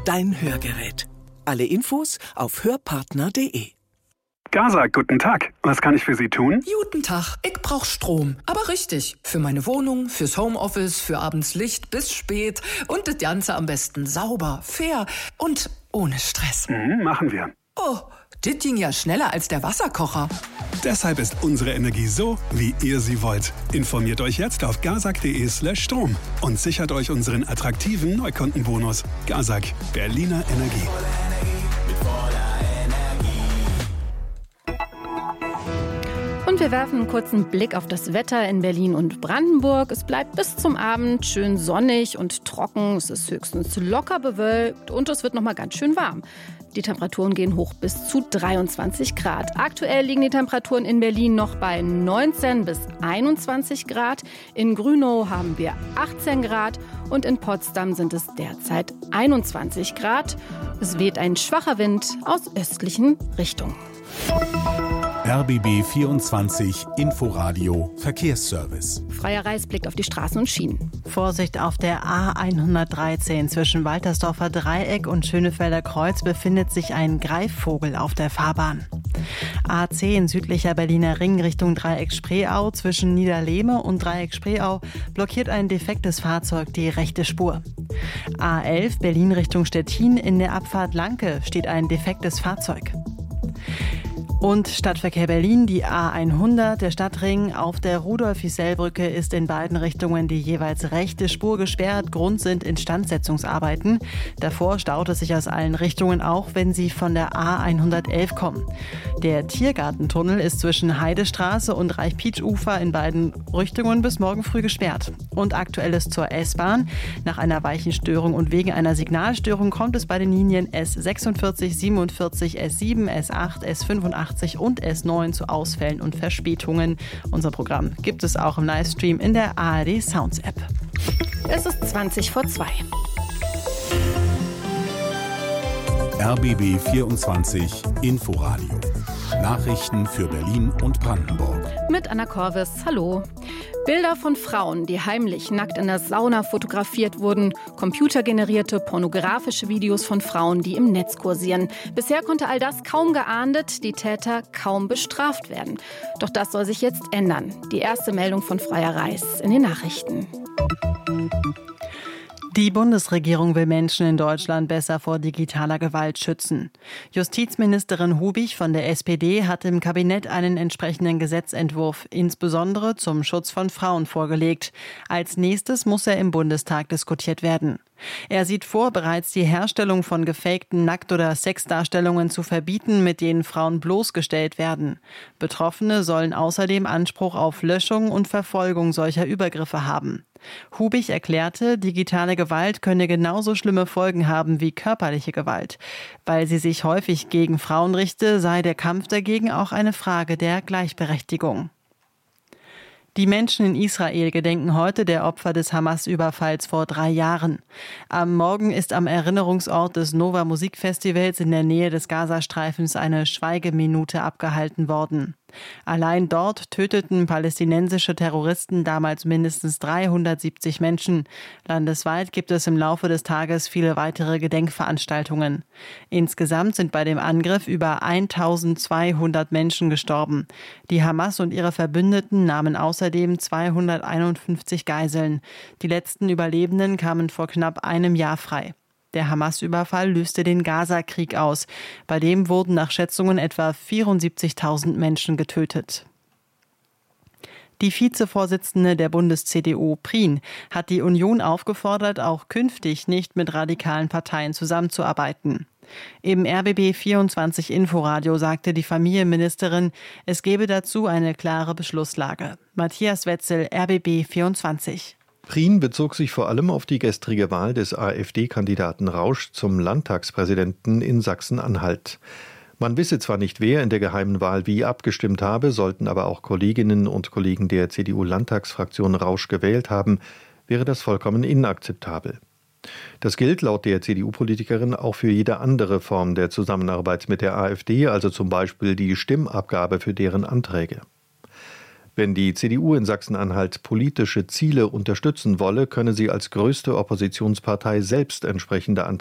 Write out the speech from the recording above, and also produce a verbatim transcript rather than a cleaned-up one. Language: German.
dein Hörgerät. Alle Infos auf hörpartner punkt de. Gaza, guten Tag. Was kann ich für Sie tun? Guten Tag, ich brauch Strom. Aber richtig. Für meine Wohnung, fürs Homeoffice, für abends Licht bis spät. Und das Ganze am besten sauber, fair und ohne Stress. Mhm, machen wir. Oh, das ging ja schneller als der Wasserkocher. Deshalb ist unsere Energie so, wie ihr sie wollt. Informiert euch jetzt auf gazak punkt de slash Strom und sichert euch unseren attraktiven Neukundenbonus. Gazak, Berliner Energie. Und wir werfen einen kurzen Blick auf das Wetter in Berlin und Brandenburg. Es bleibt bis zum Abend schön sonnig und trocken. Es ist höchstens locker bewölkt und es wird noch mal ganz schön warm. Die Temperaturen gehen hoch bis zu dreiundzwanzig Grad. Aktuell liegen die Temperaturen in Berlin noch bei neunzehn bis einundzwanzig Grad. In Grünow haben wir achtzehn Grad und in Potsdam sind es derzeit einundzwanzig Grad. Es weht ein schwacher Wind aus östlichen Richtungen. R B B vierundzwanzig Inforadio Verkehrsservice. Freier Reis blickt auf die Straßen und Schienen. Vorsicht auf der A hundertdreizehn. Zwischen Waltersdorfer Dreieck und Schönefelder Kreuz befindet sich ein Greifvogel auf der Fahrbahn. A zehn südlicher Berliner Ring Richtung Dreieck Spreeau. Zwischen Niederlehme und Dreieck Spreeau blockiert ein defektes Fahrzeug die rechte Spur. A elf Berlin Richtung Stettin. In der Abfahrt Lanke steht ein defektes Fahrzeug. Und Stadtverkehr Berlin, die A hundert, der Stadtring auf der Rudolf-Isel-Brücke ist in beiden Richtungen die jeweils rechte Spur gesperrt. Grund sind Instandsetzungsarbeiten. Davor staut es sich aus allen Richtungen, auch wenn Sie von der A hundertelf kommen. Der Tiergartentunnel ist zwischen Heidestraße und Reich-Pietsch-Ufer in beiden Richtungen bis morgen früh gesperrt. Und Aktuelles zur S-Bahn. Nach einer Weichenstörung und wegen einer Signalstörung kommt es bei den Linien S sechsundvierzig, siebenundvierzig, S sieben, S acht, S fünfundachtzig und S neun zu Ausfällen und Verspätungen. Unser Programm gibt es auch im Livestream in der A R D Sounds App. Es ist zwanzig vor zwei. R B B vierundzwanzig Inforadio. Nachrichten für Berlin und Brandenburg. Mit Anna Korvis, hallo. Bilder von Frauen, die heimlich nackt in der Sauna fotografiert wurden, computergenerierte pornografische Videos von Frauen, die im Netz kursieren. Bisher konnte all das kaum geahndet, die Täter kaum bestraft werden. Doch das soll sich jetzt ändern. Die erste Meldung von Freier Reis in den Nachrichten. Die Bundesregierung will Menschen in Deutschland besser vor digitaler Gewalt schützen. Justizministerin Hubich von der S P D hat im Kabinett einen entsprechenden Gesetzentwurf, insbesondere zum Schutz von Frauen, vorgelegt. Als nächstes muss er im Bundestag diskutiert werden. Er sieht vor, bereits die Herstellung von gefakten Nackt- oder Sexdarstellungen zu verbieten, mit denen Frauen bloßgestellt werden. Betroffene sollen außerdem Anspruch auf Löschung und Verfolgung solcher Übergriffe haben. Hubich erklärte, digitale Gewalt könne genauso schlimme Folgen haben wie körperliche Gewalt. Weil sie sich häufig gegen Frauen richte, sei der Kampf dagegen auch eine Frage der Gleichberechtigung. Die Menschen in Israel gedenken heute der Opfer des Hamas-Überfalls vor drei Jahren. Am Morgen ist am Erinnerungsort des Nova Musikfestivals in der Nähe des Gazastreifens eine Schweigeminute abgehalten worden. Allein dort töteten palästinensische Terroristen damals mindestens dreihundertsiebzig Menschen. Landesweit gibt es im Laufe des Tages viele weitere Gedenkveranstaltungen. Insgesamt sind bei dem Angriff über eintausendzweihundert Menschen gestorben. Die Hamas und ihre Verbündeten nahmen außerdem zweihunderteinundfünfzig Geiseln. Die letzten Überlebenden kamen vor knapp einem Jahr frei. Der Hamas-Überfall löste den Gaza-Krieg aus. Bei dem wurden nach Schätzungen etwa vierundsiebzigtausend Menschen getötet. Die Vizevorsitzende der Bundes-C D U, Prien, hat die Union aufgefordert, auch künftig nicht mit radikalen Parteien zusammenzuarbeiten. Im R B B vierundzwanzig Inforadio sagte die Familienministerin, es gebe dazu eine klare Beschlusslage. Matthias Wetzel, R B B vierundzwanzig. Prien bezog sich vor allem auf die gestrige Wahl des AfD-Kandidaten Rausch zum Landtagspräsidenten in Sachsen-Anhalt. Man wisse zwar nicht, wer in der geheimen Wahl wie abgestimmt habe, sollten aber auch Kolleginnen und Kollegen der C D U-Landtagsfraktion Rausch gewählt haben, wäre das vollkommen inakzeptabel. Das gilt laut der C D U-Politikerin auch für jede andere Form der Zusammenarbeit mit der AfD, also zum Beispiel die Stimmabgabe für deren Anträge. Wenn die C D U in Sachsen-Anhalt politische Ziele unterstützen wolle, könne sie als größte Oppositionspartei selbst entsprechende Anträge